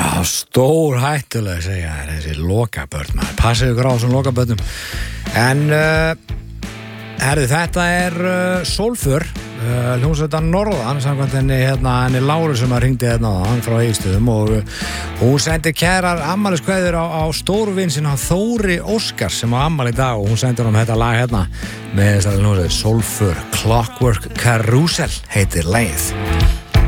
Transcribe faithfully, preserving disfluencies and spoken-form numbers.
Já, stór hættulega segja þessi lokabörn, maður passið ykkur á þessum lokabörnum. En uh, herðu, þetta er uh, Sólför, uh, hljómsveitar Norðan, samkvæmt henni hérna, henni Láru sem að hringdi hérna á hann frá Egilsstöðum og uh, hún sendi kærar afmæliskveðjur á, á stórvin sinn á Þóri Óskars sem á afmæli í dag og hún sendir honum þetta lag hérna með þessari hljómsveit Sólför, Clockwork Carousel heitir lagið.